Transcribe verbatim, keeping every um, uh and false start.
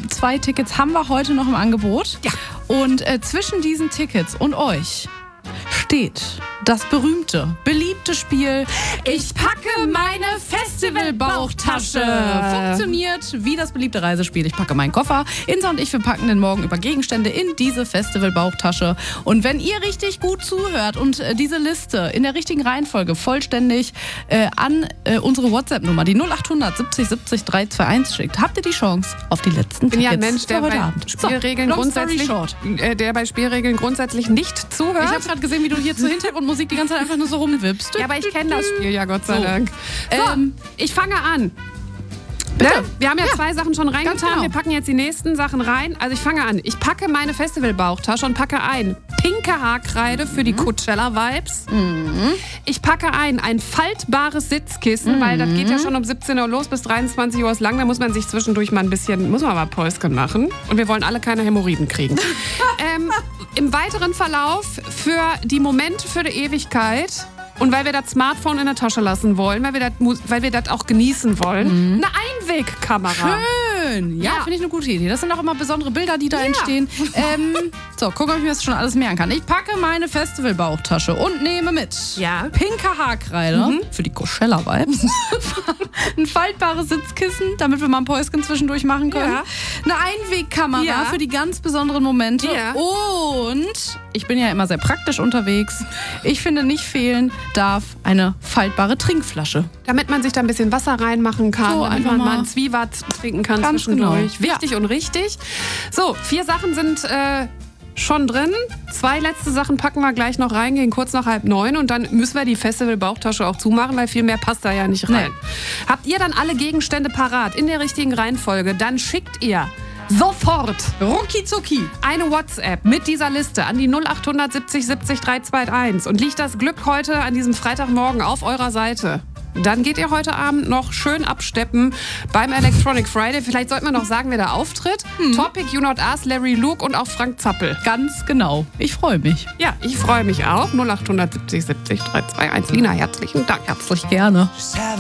zwei Tickets haben wir heute noch im Angebot. Ja. Und äh, zwischen diesen Tickets und euch steht das berühmte, beliebte Spiel Ich packe meine Festivalbauchtasche. Funktioniert wie das beliebte Reisespiel Ich packe meinen Koffer. Insa und ich, wir packen den Morgen über Gegenstände in diese Festivalbauchtasche. Und wenn ihr richtig gut zuhört und äh, diese Liste in der richtigen Reihenfolge vollständig äh, an äh, unsere WhatsApp-Nummer, die null acht hundert siebzig siebzig drei zwei eins schickt, habt ihr die Chance auf die letzten bin Tickets ja ein Mensch, der für heute bei Abend. Spielregeln So, long story grundsätzlich, short. äh, der bei Spielregeln grundsätzlich nicht zuhört. Ich habe gerade gesehen, wie du hier zur Hintergrundmusik die ganze Zeit einfach nur so rumwippst. Ja, aber ich kenne das Spiel ja, Gott sei So. Dank. So, Ähm, ich fange an. Bitte. Ne? Wir haben ja, Ja, zwei Sachen schon reingetan. genau. Wir packen jetzt die nächsten Sachen rein. Also ich fange an. Ich packe meine Festivalbauchtasche und packe ein pinke Haarkreide für die Coachella-Vibes. Mhm. Ich packe ein ein faltbares Sitzkissen, weil das geht ja schon um siebzehn Uhr los, bis dreiundzwanzig Uhr ist lang. Da muss man sich zwischendurch mal ein bisschen, muss man mal Päuschen machen. Und wir wollen alle keine Hämorrhoiden kriegen. ähm, Im weiteren Verlauf für die Momente für die Ewigkeit und weil wir das Smartphone in der Tasche lassen wollen, weil wir das, mu- weil wir das auch genießen wollen, eine Einwegkamera. Schön. Ja, Ja. finde ich eine gute Idee. Das sind auch immer besondere Bilder, die da entstehen. Ähm, so, gucken, ob ich mir das schon alles merken kann. Ich packe meine Festivalbauchtasche und nehme mit Ja. pinke Haarkreide für die Coachella-Vibes, ein faltbares Sitzkissen, damit wir mal ein Päuschen zwischendurch machen können, Ja. eine Einwegkamera Ja. für die ganz besonderen Momente Ja. und ich bin ja immer sehr praktisch unterwegs. Ich finde, nicht fehlen darf eine faltbare Trinkflasche. Damit man sich da ein bisschen Wasser reinmachen kann, So, damit einfach man mal- mal ein Zwieback trinken kann Ganz zwischendurch. genau. Wichtig und richtig. So, vier Sachen sind äh, schon drin. Zwei letzte Sachen packen wir gleich noch rein, gehen kurz nach halb neun und dann müssen wir die Festival-Bauchtasche auch zumachen, weil viel mehr passt da ja nicht rein. Habt ihr dann alle Gegenstände parat in der richtigen Reihenfolge, dann schickt ihr sofort Rucki zucki. eine WhatsApp mit dieser Liste an die null acht siebzig siebzig drei zwei eins und liegt das Glück heute an diesem Freitagmorgen auf eurer Seite. Dann geht ihr heute Abend noch schön absteppen beim Electronic Friday. Vielleicht sollten wir noch sagen, wer da auftritt. Topic, You Not Us, Larry Luke und auch Frank Zappel. Ganz genau. Ich freue mich. Ja, ich freue mich auch. null acht siebzig siebzig drei zwei eins. Lina, herzlichen Dank. Herzlich gerne.